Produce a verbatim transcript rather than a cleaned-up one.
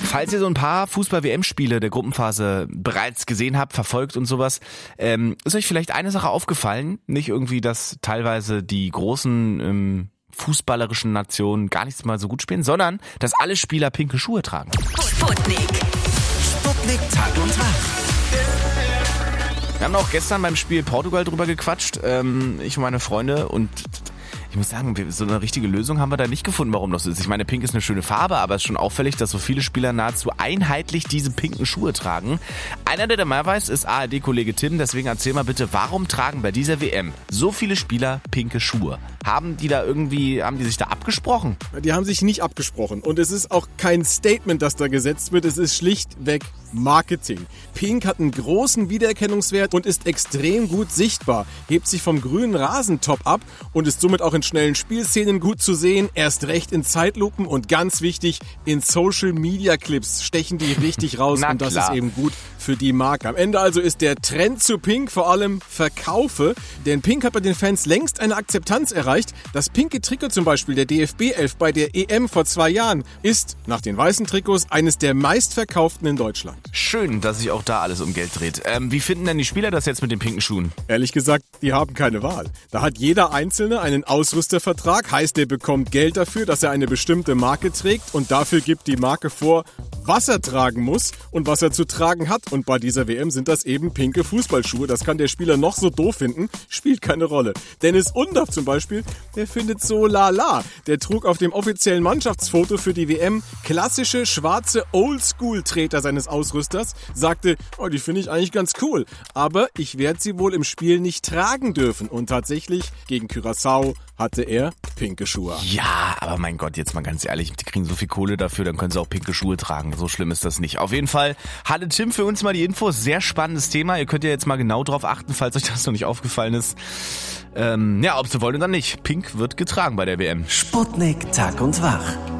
Falls ihr so ein paar Fußball-W M-Spiele der Gruppenphase bereits gesehen habt, verfolgt und sowas, ähm, ist euch vielleicht eine Sache aufgefallen? Nicht irgendwie, dass teilweise die großen ähm, fußballerischen Nationen gar nichts mal so gut spielen, sondern dass alle Spieler pinke Schuhe tragen. Sputnik. Sputnik Tag und Tag. Wir haben auch gestern beim Spiel Portugal drüber gequatscht, ähm, ich und meine Freunde, und ich muss sagen, so eine richtige Lösung haben wir da nicht gefunden, warum das so ist. Ich meine, pink ist eine schöne Farbe, aber es ist schon auffällig, dass so viele Spieler nahezu einheitlich diese pinken Schuhe tragen. Einer, der da mehr weiß, ist A R D-Kollege Tim. Deswegen erzähl mal bitte, warum tragen bei dieser W M so viele Spieler pinke Schuhe? Haben die da irgendwie, haben die sich da abgesprochen? Die haben sich nicht abgesprochen. Und es ist auch kein Statement, das da gesetzt wird. Es ist schlichtweg Marketing. Pink hat einen großen Wiedererkennungswert und ist extrem gut sichtbar, hebt sich vom grünen Rasentop ab und ist somit auch in schnellen Spielszenen gut zu sehen, erst recht in Zeitlupen und ganz wichtig, in Social-Media-Clips stechen die richtig raus und das klar. ist eben gut für die Marke. Am Ende also ist der Trend zu Pink vor allem Verkaufe, denn Pink hat bei den Fans längst eine Akzeptanz erreicht. Das pinke Trikot zum Beispiel der D F B elf bei der E M vor zwei Jahren ist nach den weißen Trikots eines der meistverkauften in Deutschland. Schön, dass sich auch da alles um Geld dreht. Ähm, wie finden denn die Spieler das jetzt mit den pinken Schuhen? Ehrlich gesagt, die haben keine Wahl. Da hat jeder Einzelne einen Ausrüstervertrag, heißt, er bekommt Geld dafür, dass er eine bestimmte Marke trägt und dafür gibt die Marke vor, was er tragen muss und was er zu tragen hat. Und bei dieser W M sind das eben pinke Fußballschuhe. Das kann der Spieler noch so doof finden, spielt keine Rolle. Dennis Undaff zum Beispiel, der findet so lala. Der trug auf dem offiziellen Mannschaftsfoto für die W M klassische schwarze Oldschool-Treter seines Ausrüsters, sagte, oh, die finde ich eigentlich ganz cool, aber ich werde sie wohl im Spiel nicht tragen dürfen. Und tatsächlich, gegen Curaçao hatte er pinke Schuhe. Ja, aber mein Gott, jetzt mal ganz ehrlich, die kriegen so viel Kohle dafür, dann können sie auch pinke Schuhe tragen. So schlimm ist das nicht. Auf jeden Fall hatte Tim für uns mal die Infos. Sehr spannendes Thema. Ihr könnt ja jetzt mal genau drauf achten, falls euch das noch nicht aufgefallen ist. Ähm, ja, ob sie wollen oder nicht. Pink wird getragen bei der W M. Sputnik Tag und Wach.